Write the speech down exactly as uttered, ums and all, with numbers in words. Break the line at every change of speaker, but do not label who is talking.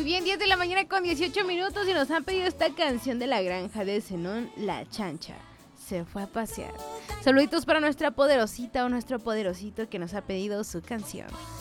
bien, diez de la mañana con dieciocho minutos y nos han pedido esta canción de La Granja de Zenón, La Chancha. Se fue a pasear. Saluditos para nuestra poderosita o nuestro poderosito que nos ha pedido su canción.